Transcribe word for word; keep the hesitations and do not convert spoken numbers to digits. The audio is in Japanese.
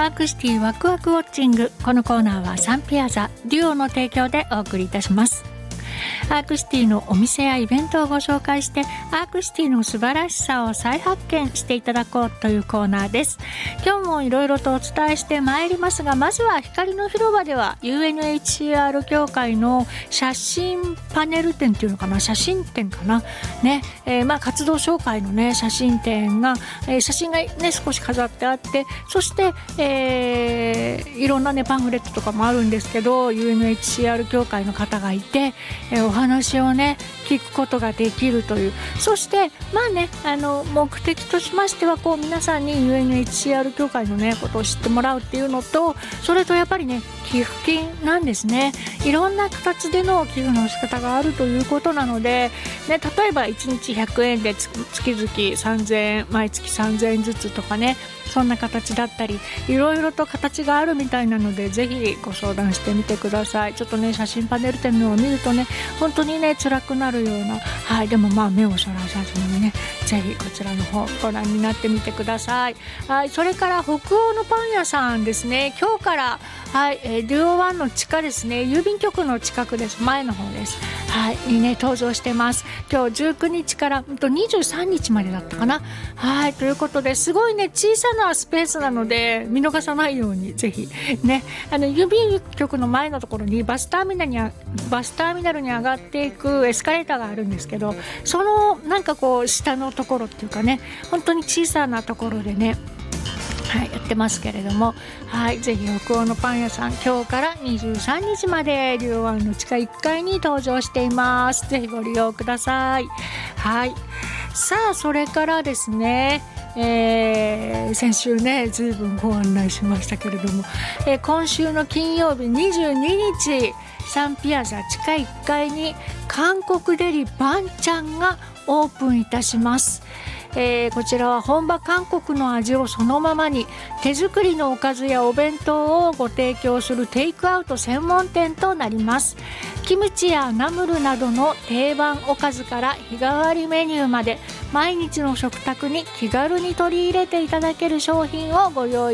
アークシティワクワクウォッチング。このコーナーはサンピアザデュオの提供でお送りいたします。アークシティのお店やイベントをご紹介して、アークシティの素晴らしさを再発見していただこうというコーナーです。今日もいろいろとお伝えしてまいりますが、まずは光の広場では ユーエヌエイチシーアール 協会の写真パネル展っていうのかな、写真展かなね、えー、まあ活動紹介のね写真展が、えー、写真がね少し飾ってあって、そして、えー、いろんなねパンフレットとかもあるんですけど、 ユーエヌエイチシーアール 協会の方がいて、えー、お話をね聞くことができるという。そしてまあね、あの目的としましては、こう皆さんに ユーエヌエイチシーアール 協会のねことを知ってもらうっていうのと、それとやっぱりね寄付金なんですね。いろんな形での寄付の仕方があるということなので、ね、例えばいちにちひゃくえんで月々さんぜんえん、毎月さんぜんえんずつとかね、そんな形だったり、いろいろと形があるみたいなので、ぜひご相談してみてください。ちょっとね写真パネル展のを見るとね、本当にね辛くなるような、はい、でもまあ目をそらさずにね、ぜひこちらの方ご覧になってみてください。はい、それから北欧のパン屋さんですね、今日から、はい、えー、デュオワンの地下ですね、郵便局の近くです、前の方です、はい、にね登場してます。今日じゅうくにちからにじゅうさんにちまでだったかな。はい、ということで、すごいね小さなスペースなので見逃さないようにぜひね、あの郵便局の前のところにバスターミナルにバスターミナルに上がっていくエスカレーターがあるんですけど、そのなんかこう下のところっていうかね、本当に小さなところでね、はい、やってますけれども、はい、ぜひ北欧のパン屋さん、今日からにじゅうさんにちまでデュオワンの地下いっかいに登場しています。ぜひご利用ください。はい、さあそれからですね、えー、先週ねずいぶんご案内しましたけれども、えー、今週の金曜日にじゅうににち、サンピアザ地下いっかいに韓国デリバンチャンがオープンいたします。えー、こちらは本場韓国の味をそのままに手作りのおかずやお弁当をご提供するテイクアウト専門店となります。キムチやナムルなどの定番おかずから日替わりメニューまで、毎日の食卓に気軽に取り入れていただける商品をご用意